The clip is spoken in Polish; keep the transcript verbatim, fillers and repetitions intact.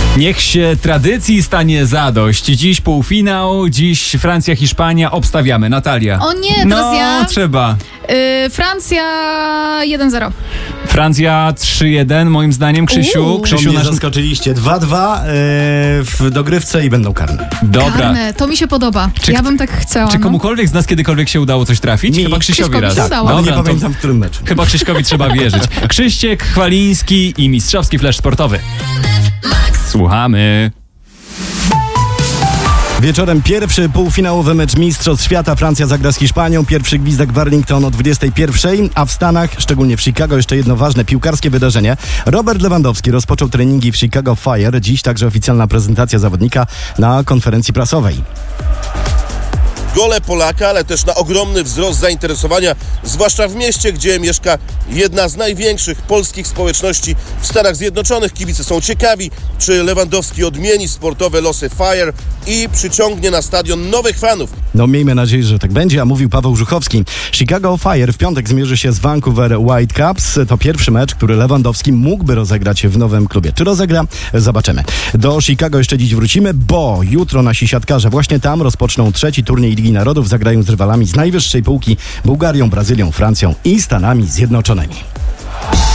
Niech się tradycji stanie zadość. Dziś półfinał, dziś Francja, Hiszpania. Obstawiamy. Natalia. O nie, teraz no, ja. trzeba. Yy, Francja jeden zero. Francja trzy jeden, moim zdaniem. Krzysiu, Uuu. Krzysiu Krzysiu, mnie nasz... zaskoczyliście. dwa dwa yy, w dogrywce i będą karne. Dobra. Karne, to mi się podoba. Czy- ja bym tak chciała. Czy no. komukolwiek z nas kiedykolwiek się udało coś trafić? Mi. Chyba Krzysiowi Krzyśkowi raz. się udało. Ale Dobra, nie to pamiętam w którym meczu. chyba Krzyśkowi trzeba wierzyć. Krzyściek, Chwaliński i mistrzowski flash sportowy. Słuchamy. Wieczorem pierwszy półfinałowy mecz Mistrzostw Świata. Francja zagra z Hiszpanią. Pierwszy gwizdek w Arlington o dwudziestej pierwszej, a w Stanach, szczególnie w Chicago, jeszcze jedno ważne piłkarskie wydarzenie. Robert Lewandowski rozpoczął treningi w Chicago Fire. Dziś także oficjalna prezentacja zawodnika na konferencji prasowej. Gole Polaka, ale też na ogromny wzrost zainteresowania, zwłaszcza w mieście, gdzie mieszka jedna z największych polskich społeczności w Stanach Zjednoczonych. Kibice są ciekawi, czy Lewandowski odmieni sportowe losy Fire i przyciągnie na stadion nowych fanów. No miejmy nadzieję, że tak będzie, a mówił Paweł Żuchowski. Chicago Fire w piątek zmierzy się z Vancouver Whitecaps. To pierwszy mecz, który Lewandowski mógłby rozegrać w nowym klubie. Czy rozegra? Zobaczymy. Do Chicago jeszcze dziś wrócimy, bo jutro nasi siatkarze właśnie tam rozpoczną trzeci turniej Ligi Narodów. Zagrają z rywalami z najwyższej półki, Bułgarią, Brazylią, Francją i Stanami Zjednoczonymi.